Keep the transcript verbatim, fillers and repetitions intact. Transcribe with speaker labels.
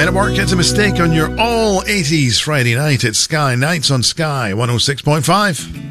Speaker 1: Man at Work gets a mistake on your all eighties Friday night at Sky Nights on Sky one oh six point five.